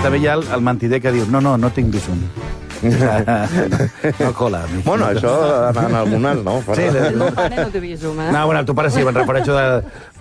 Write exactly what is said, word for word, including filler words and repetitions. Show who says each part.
Speaker 1: també hi ha el, el mentider que diu no, no, no tinc visum. No cola.
Speaker 2: Bueno, això en algunes no. Però...
Speaker 3: El meu pare no té visum, eh?
Speaker 1: No, bueno, tu pare sí, me'n refereixo de...